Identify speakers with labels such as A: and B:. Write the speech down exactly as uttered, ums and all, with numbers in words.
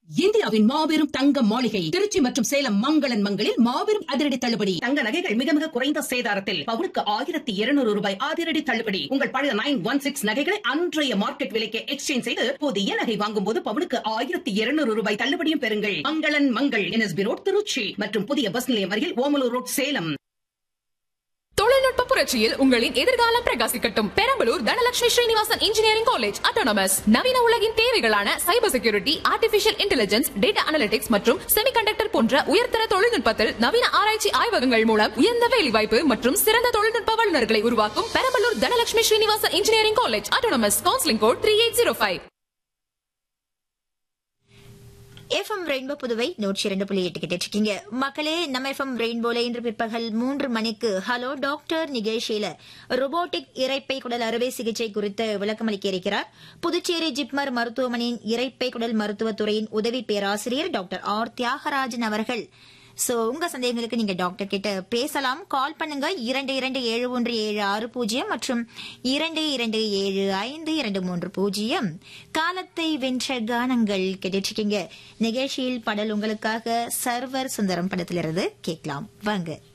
A: இந்தியாவின் மாபெரும் தங்க மாளிகை திருச்சி மற்றும் சேலம் மங்களன் மங்களில் மாபெரும் அதிரடி தள்ளுபடி. தங்க நகைகள் மிக மிக குறைந்த சேதாரத்தில் பவுனுக்கு ஆயிரத்தி இருநூறு ரூபாய் அதிரடி தள்ளுபடி. உங்கள் பழைய நைன் ஒன் சிக்ஸ் நகைகளை அன்றைய மார்க்கெட் விலைக்கு எக்ஸ்சேஞ்ச் செய்து புதிய நகை வாங்கும் போது பவுனுக்கு ஆயிரத்தி இருநூறு ரூபாய் தள்ளுபடியும் பெறுங்கள். மங்களன் மங்கள் என்எஸ்பி ரோட் திருச்சி மற்றும் புதிய பஸ் நிலையம் அருகில் ஓமலூர் ரோட் சேலம்.
B: தொழில்நுட்ப புரட்சியில் உங்களின் எதிர்காலம் பிரகாசிக்கட்டும். Perambalur Dhanalakshmi Srinivasan engineering college autonomous நவீன உலகின் தேவைகளான cyber security, artificial intelligence, data analytics மற்றும் செமிகண்டக்டர் போன்ற உயர்தர தொழில்நுட்பத்தில் நவீன ஆராய்ச்சி ஆய்வகங்கள் மூலம் உயர்ந்த வேலைவாய்ப்பு மற்றும் சிறந்த தொழில்நுட்ப வல்லுநர்களை உருவாக்கும் Perambalur Dhanalakshmi Srinivasan engineering college autonomous. Counselling code three eight zero five.
C: FM rainbow Puduvai நூற்றி இரண்டு புள்ளி எட்டு கிட்ட இருக்கீங்க மக்களே. நம்ம எஃப்எம் ரெயின்போல இன்று பிற்பகல் மூன்று மணிக்கு ஹலோ டாக்டர் நிகழ்ச்சியில ரோபோட்டிக் இரைப்பை குடல் அறுவை சிகிச்சை குறித்து விளக்கமளிக்க இருக்கிறார் புதுச்சேரி ஜிப்மர் மருத்துவமனையின் இரைப்பை குடல் மருத்துவத்துறையின் உதவி பேராசிரியர் டாக்டர் ஆர் தியாகராஜன் அவர்கள். சோ உங்க சந்தேகங்களுக்கு நீங்க டாக்டர் கிட்ட பேசலாம். கால் பண்ணுங்க இரண்டு இரண்டு ஏழு ஒன்று ஏழு ஆறு பூஜ்ஜியம் மற்றும் இரண்டு இரண்டு ஏழு ஐந்து இரண்டு மூன்று பூஜ்ஜியம். காலத்தை வென்ற கானங்கள் கேட்டுருக்கீங்க. நிகழ்ச்சியில் படல் உங்களுக்காக சர்வர் சுந்தரம் படத்திலிருந்து கேட்கலாம் வாங்க.